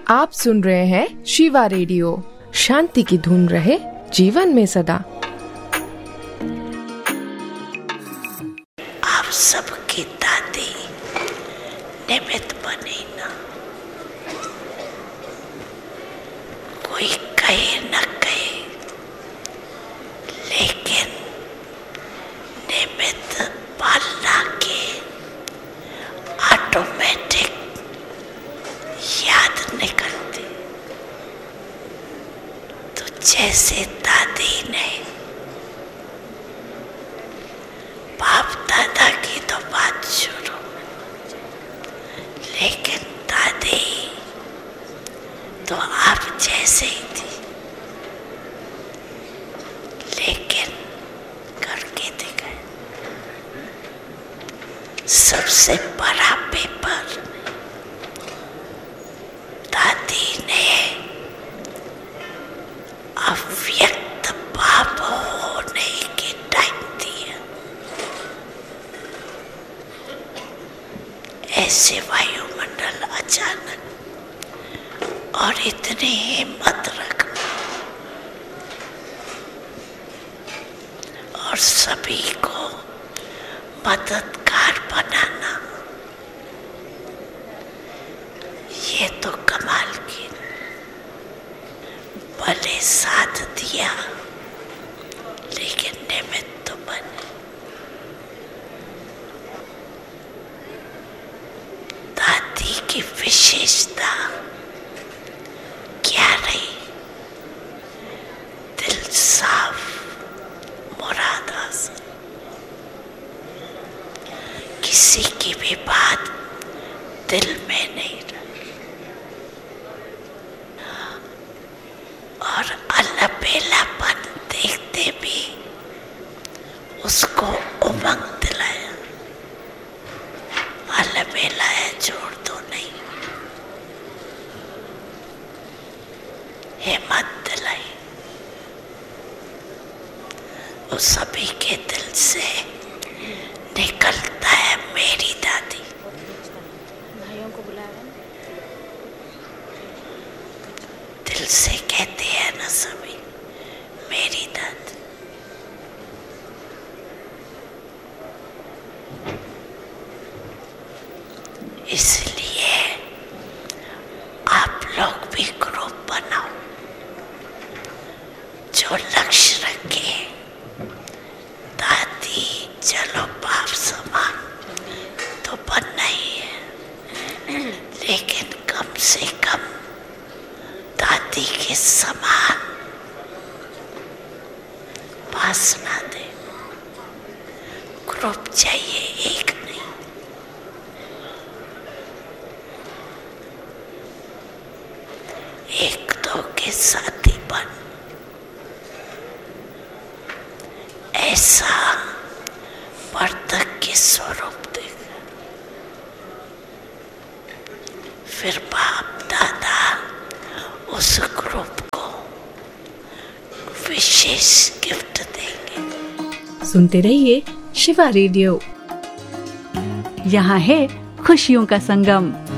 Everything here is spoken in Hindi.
आप सुन रहे हैं शिवा रेडियो। शांति की धुन रहे जीवन में सदा। आप सबकी दादी निमित्त बनी ना, कोई कहे न कहे, लेकिन निमित्त पालना के ऑटोमेटिक याद निकलती। तो जैसे दादी ने बाप दादा की तो बात शुरू, लेकिन दादी तो आप जैसे ही थी, लेकिन करके दिखाए। सबसे बड़ा पेपर दादी ने अव्यक्त बाप होने की टाइम दिया। ऐसे वायुमंडल अचानक और इतनी हिम्मत रखना और सभी को मददगार बनाना, ये तो कमाल की। भले साथ दिया, लेकिन निमित्त तो बने। दादी की विशेषता क्या रही? दिल साफ, मुराद हासिल। किसी की भी बात दिल में नहीं रही और अलबेलापन देखते भी उसको उमंग दिलाया। अलबेला है, छोड़ दो नहीं, हिम्मत दिलाई। वो सभी के दिल से निकलता है मेरी दादी। भाइयों को बुलाया, दिल से कहते हैं ना सभी मेरी दादी। इसलिए आप लोग भी ग्रुप बनाओ जो लक्ष्य रखे। दादी चलो बाप समान तो बनना ही है, लेकिन कम से कम दादी के समान वासना दे। ग्रुप चाहिए, एक नहीं। एक दो के साथी बन, ऐसा वर्तक के स्वरूप देगा। फिर बाप दादा उस ग्रुप को विशेष गिफ्ट देंगे। सुनते रहिए शिवा रेडियो। यहाँ है खुशियों का संगम।